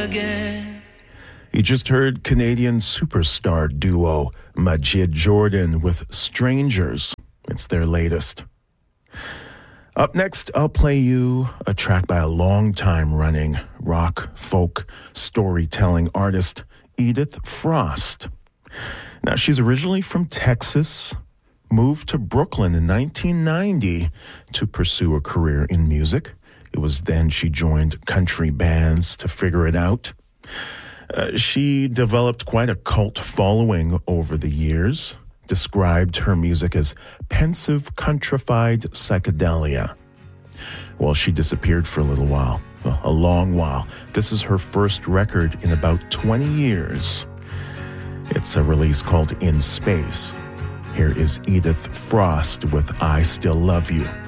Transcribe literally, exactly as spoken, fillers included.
again. You just heard Canadian superstar duo Majid Jordan with Strangers. It's their latest. Up next, I'll play you a track by a long-time running rock, folk, storytelling artist, Edith Frost. Now, she's originally from Texas, moved to Brooklyn in nineteen ninety to pursue a career in music. It was then she joined country bands to figure it out. Uh, she developed quite a cult following over the years, described her music as pensive, countrified psychedelia. Well, she disappeared for a little while, well, a long while. This is her first record in about twenty years. It's a release called In Space. Here is Edith Frost with I Still Love You.